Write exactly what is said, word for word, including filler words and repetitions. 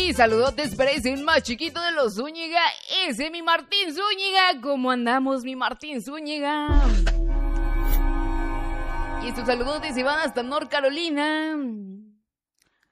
Y saludotes para ese más chiquito de los Zúñiga, ese mi Martín Zúñiga. ¿Cómo andamos, mi Martín Zúñiga? Y estos saludotes se van hasta North Carolina.